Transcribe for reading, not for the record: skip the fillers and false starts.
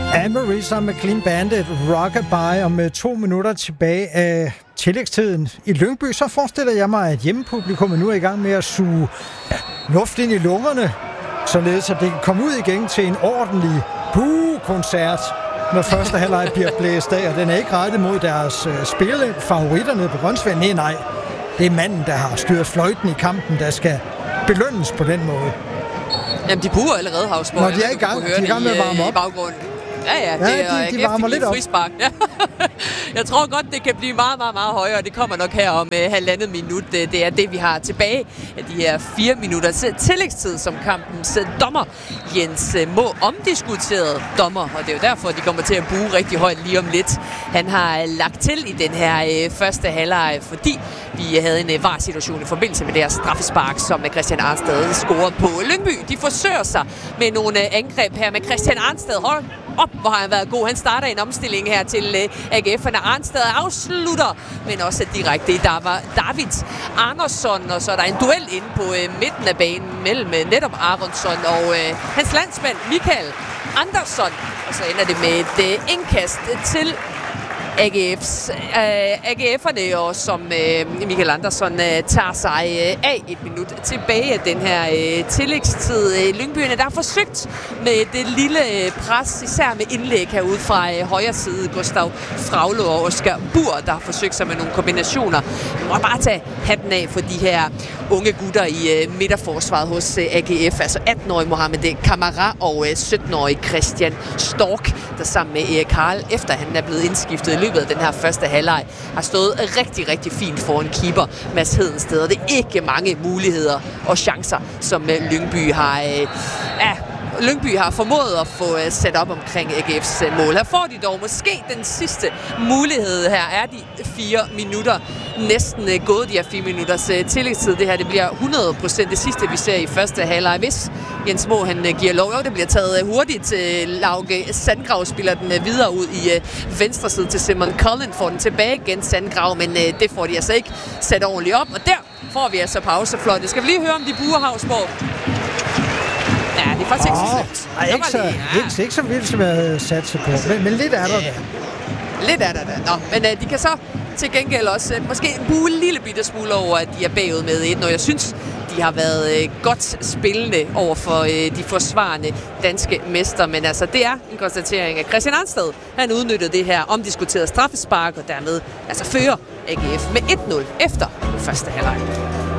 Anne-Marie sammen med Clean Bandit, Rockabye, og med 2 minutter tilbage af tillægstiden i Lyngby, så forestiller jeg mig, at hjemmepublikum nu er i gang med at suge luft ind i lungerne, således at det kan komme ud igen til en ordentlig koncert, når første halvleg bliver blæst af, og den er ikke rettet mod deres spillefavoritter nede på Grønsvand. Nej, det er manden, der har styret fløjten i kampen, der skal belønnes på den måde. Jamen, de buer allerede, Havsborg. Når de er i gang, de er i gang med at varme op. I baggrunden. Ja, det er de varmer lidt op. Frispark. Ja. Jeg tror godt, det kan blive meget, meget, meget højere. Det kommer nok her om 1,5 minut. Det er det, vi har tilbage af de her 4 minutter tillægstid, som kampens dommer Jens Må omdiskuteret dommer. Og det er jo derfor, de kommer til at buge rigtig højt lige om lidt. Han har lagt til i den her første halvleg, fordi vi havde en VAR-situation i forbindelse med det her straffespark, som Christian Arnsted scorer på Lyngby. De forsøger sig med nogle angreb her med Christian Arnsted. Hold op, hvor har han været god. Han starter en omstilling her til AGF'erne. Arnsted afslutter, men også direkte i David Andersson. Og så er der en duel inde på midten af banen mellem netop Aronsson og hans landsmand Michael Andersson. Og så ender det med et indkast til AGF'erne, og som Michael Andersson tager sig af 1 minut tilbage af den her tillægstid. Lyngbyerne, der har forsøgt med det lille pres, især med indlæg herude fra højre side. Gustav Fraule og Oscar Bur, der har forsøgt sig med nogle kombinationer. Man må bare tage hatten af for de her unge gutter i midterforsvaret hos AGF. Altså 18-årige Mohamed Kamara og 17-årige Christian Stork, der sammen med Erik Karl, efter han er blevet indskiftet i løbet af den her første halvleg, har stået rigtig, rigtig fint foran keeper Mads Hedensted. Det er ikke mange muligheder og chancer, som Lyngby har formået at få sat op omkring AGF's mål. Her får de dog måske den sidste mulighed. Her er de 4 minutter næsten gået, de her 4 minutters tillægstid. Det her, det bliver 100% det sidste, vi ser i første halvleg. Hvis Jens Mo, han giver lov, det bliver taget hurtigt. Lauke Sandgrav spiller den videre ud i venstre side til Simon Cullen, får den tilbage igen Sandgrav, men det får de altså ikke sat ordentligt op. Og der får vi altså pausefløjte. Skal vi lige høre om de buer, Havsborg? Ja, det er faktisk ikke så slemt. Ikke så vildt, som jeg havde sat sig på, men lidt er der der. Lidt er der der. Nå, men de kan så til gengæld også måske bue en lille bitte smule over, at de er bagud med 1, og jeg synes, de har været godt spillende over for de forsvarende danske mester, men altså det er en konstatering af Christian Arnsted. Han udnyttede det her omdiskuterede straffespark, og dermed altså fører AGF med 1-0 efter første halvleg.